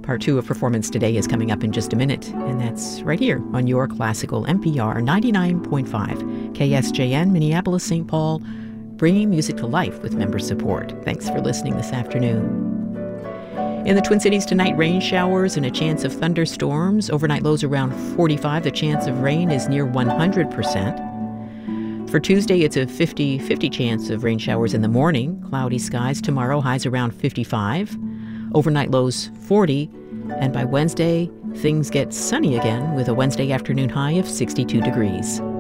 Part 2 of Performance Today is coming up in just a minute, and that's right here on your classical NPR 99.5 KSJN Minneapolis St. Paul, bringing music to life with member support. Thanks for listening this afternoon. In the Twin Cities tonight, rain showers and a chance of thunderstorms. Overnight lows around 45. The chance of rain is near 100%. For Tuesday, it's a 50-50 chance of rain showers in the morning. Cloudy skies tomorrow, highs around 55. Overnight lows 40. And by Wednesday, things get sunny again with a Wednesday afternoon high of 62 degrees.